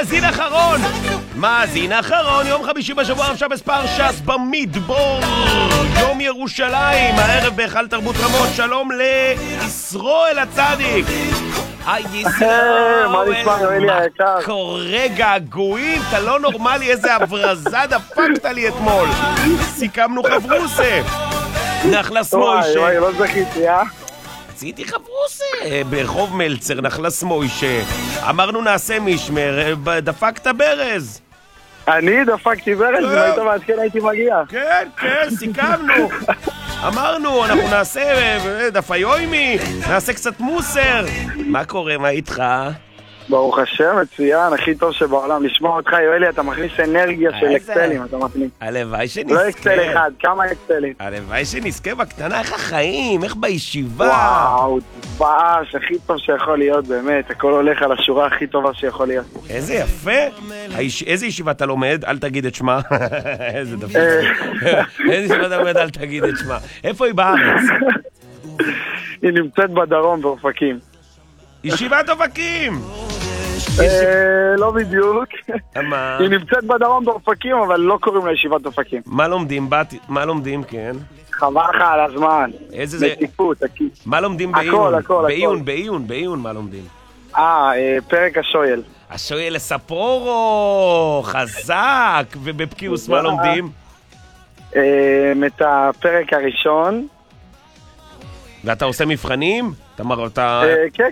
מאזין אחרון, יום חמישי בשבוע עכשיו בספר ש"ס במדבור, יום ירושלים, הערב בהיכל תרבות רמות. שלום לישראל הצדיק. מה נשמע, יואלי היקר? קורא געגועים, אתה לא נורמלי, איזה הברזה דפקת לי אתמול. סיכמנו חברוסה נחלס מוישה. וואי, לא זכיתי, עשיתי חברוסה ברחוב מלצר, נחלס מוישה. אמרנו נעשה משמר, דפקת ברז. אני דפקתי ברז, אם היית מעדכן הייתי מגיע. כן, סיכמנו. אמרנו, אנחנו נעשה דפיוימי, נעשה קצת מוסר. מה קורה, מה איתך? ברוך השם, מצוין, הכי טוב שבעולם. לשמוע אותך, יואלי, אתה מכניס אנרגיה של אקסלים, אתה מכניס. הלוואי שנזכה. לא אקסל אחד, כמה אקסלים. הלוואי שנזכה בקטנה, איך החיים, איך בישיבה. וואו, צבאש, הכי טוב שיכול להיות, באמת. הכל הולך על השורה הכי טובה שיכול להיות. איזה יפה. איזה ישיבה אתה לומד? אל תגיד את שמה. איזה דפוק. איזה ישיבה אתה לומד? אל תגיד את שמה. איפה היא בארץ? היא נמצאת בדרום, באופקים. ישיבת אופקים! לא בדיוק. מה? היא נמצאת בדרום באופקים, אבל לא קוראים לה ישיבת אופקים. מה לומדים, כן? חבל לך על הזמן. איזה זה? מטיפות, מה לומדים בעיון? הכל. בעיון מה לומדים? פרק השויל. השויל לספורו, חזק, ובבקיוס מה לומדים? את הפרק הראשון. ואתה עושה מבחנים? כן,